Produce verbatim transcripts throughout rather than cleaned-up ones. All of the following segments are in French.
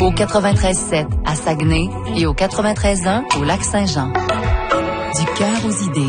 au quatre-vingt-treize sept à Saguenay et au quatre-vingt-treize un au Lac-Saint-Jean. Du cœur aux idées.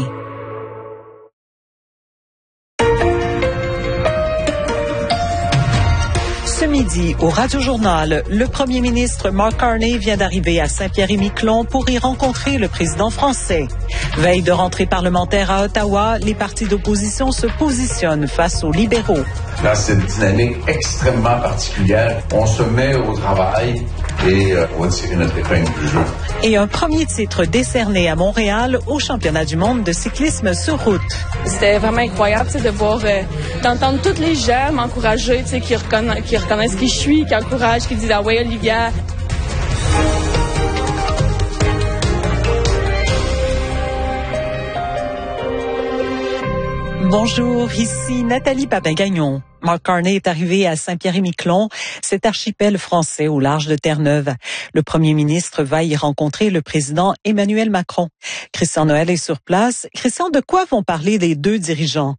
Ce midi, au Radio-Journal, le premier ministre Mark Carney vient d'arriver à Saint-Pierre-et-Miquelon pour y rencontrer le président français. Veille de rentrée parlementaire à Ottawa, les partis d'opposition se positionnent face aux libéraux. Dans cette dynamique extrêmement particulière, on se met au travail et euh, on va tirer notre épingle du jeu. Et un premier titre décerné à Montréal au championnat du monde de cyclisme sur route. C'était vraiment incroyable de voir, euh, d'entendre tous les gens m'encourager, qui, reconna- qui reconnaissent qui je suis, qui encouragent, qui disent « Ah ouais, Olivia ». Bonjour, ici Nathalie Papin-Gagnon. Mark Carney est arrivé à Saint-Pierre-et-Miquelon, cet archipel français au large de Terre-Neuve. Le premier ministre va y rencontrer le président Emmanuel Macron. Christian Noël est sur place. Christian, de quoi vont parler les deux dirigeants?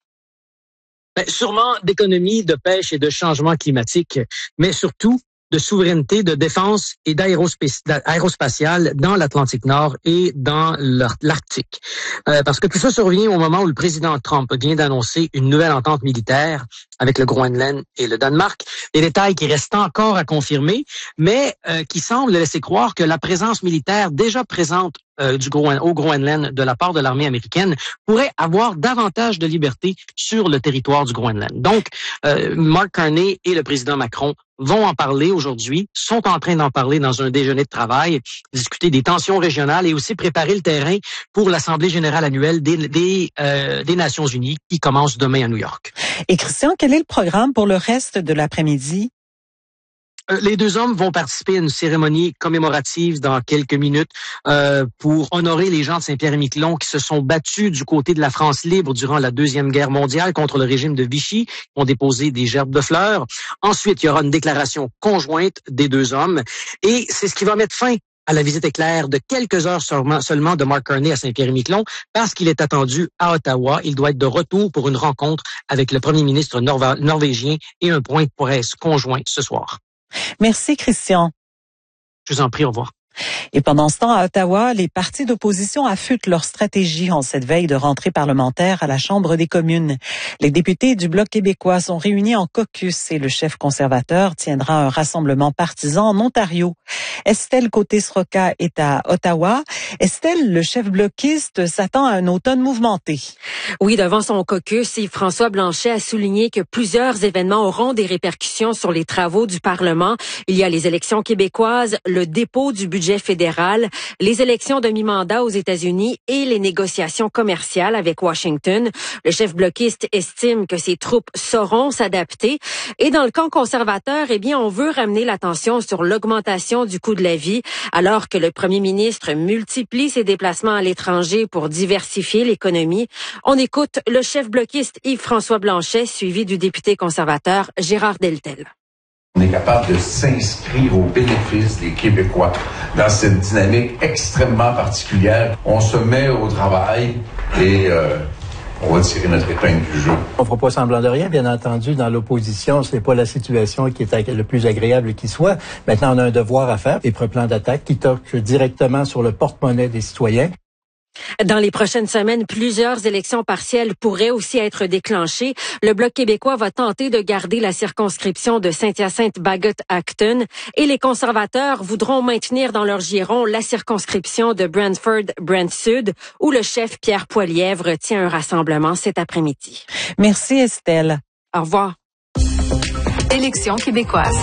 Ben, sûrement d'économie, de pêche et de changement climatique, mais surtout de souveraineté, de défense et d'aérospatiale dans l'Atlantique Nord et dans l'Arctique. Euh, parce que tout ça survient au moment où le président Trump vient d'annoncer une nouvelle entente militaire avec le Groenland et le Danemark. Des détails qui restent encore à confirmer, mais euh, qui semblent laisser croire que la présence militaire déjà présente euh, du Groen- au Groenland de la part de l'armée américaine pourrait avoir davantage de liberté sur le territoire du Groenland. Donc, euh, Mark Carney et le président Macron vont en parler aujourd'hui, sont en train d'en parler dans un déjeuner de travail, discuter des tensions régionales et aussi préparer le terrain pour l'Assemblée générale annuelle des, des, euh, des Nations unies qui commence demain à New York. Et Christian, quel est le programme pour le reste de l'après-midi? Les deux hommes vont participer à une cérémonie commémorative dans quelques minutes euh, pour honorer les gens de Saint-Pierre-et-Miquelon qui se sont battus du côté de la France libre durant la Deuxième Guerre mondiale contre le régime de Vichy, qui ont déposé des gerbes de fleurs. Ensuite, il y aura une déclaration conjointe des deux hommes et c'est ce qui va mettre fin à la visite éclair de quelques heures seulement de Mark Carney à Saint-Pierre-et-Miquelon parce qu'il est attendu à Ottawa. Il doit être de retour pour une rencontre avec le premier ministre norva- norvégien et un point de presse conjoint ce soir. Merci, Christian. Je vous en prie, au revoir. Et pendant ce temps, à Ottawa, les partis d'opposition affûtent leur stratégie en cette veille de rentrée parlementaire à la Chambre des communes. Les députés du Bloc québécois sont réunis en caucus et le chef conservateur tiendra un rassemblement partisan en Ontario. Estelle Côté-Sroka est à Ottawa. Estelle, le chef bloquiste, s'attend à un automne mouvementé. Oui, devant son caucus, Yves-François Blanchet a souligné que plusieurs événements auront des répercussions sur les travaux du Parlement. Il y a les élections québécoises, le dépôt du budget fédéral, les élections de mi-mandat aux États-Unis et les négociations commerciales avec Washington. Le chef bloquiste estime que ses troupes sauront s'adapter. Et dans le camp conservateur, eh bien, on veut ramener l'attention sur l'augmentation du coût de la vie, alors que le premier ministre multiplie ses déplacements à l'étranger pour diversifier l'économie. On écoute le chef bloquiste Yves-François Blanchet, suivi du député conservateur Gérard Deltel. On est capable de s'inscrire au bénéfice des Québécois dans cette dynamique extrêmement particulière. On se met au travail et euh, on va tirer notre épingle du jeu. On ne fera pas semblant de rien, bien entendu. Dans l'opposition, ce n'est pas la situation qui est le plus agréable qui soit. Maintenant, on a un devoir à faire, des plans d'attaque qui touchent directement sur le porte-monnaie des citoyens. Dans les prochaines semaines, plusieurs élections partielles pourraient aussi être déclenchées. Le Bloc québécois va tenter de garder la circonscription de Saint-Hyacinthe-Bagot-Acton et les conservateurs voudront maintenir dans leur giron la circonscription de Brantford-Brant-Sud où le chef Pierre Poilièvre tient un rassemblement cet après-midi. Merci Estelle. Au revoir. Élections québécoises.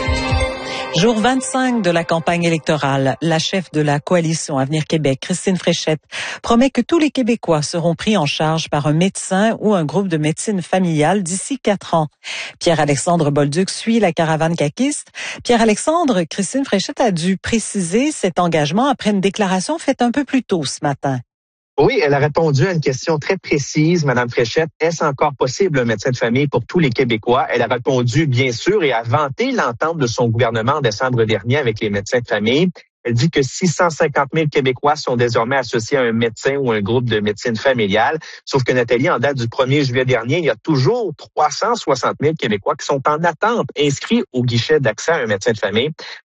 Jour vingt-cinq de la campagne électorale, la chef de la coalition Avenir Québec, Christine Fréchette, promet que tous les Québécois seront pris en charge par un médecin ou un groupe de médecine familiale d'ici quatre ans. Pierre-Alexandre Bolduc suit la caravane caquiste. Pierre-Alexandre, Christine Fréchette a dû préciser cet engagement après une déclaration faite un peu plus tôt ce matin. Oui, elle a répondu à une question très précise, Madame Fréchette. Est-ce encore possible un médecin de famille pour tous les Québécois? Elle a répondu bien sûr et a vanté l'entente de son gouvernement en décembre dernier avec les médecins de famille. Elle dit que six cent cinquante mille Québécois sont désormais associés à un médecin ou un groupe de médecine familiale. Sauf que Nathalie, en date du premier juillet dernier, il y a toujours trois cent soixante mille Québécois qui sont en attente, inscrits au guichet d'accès à un médecin de famille.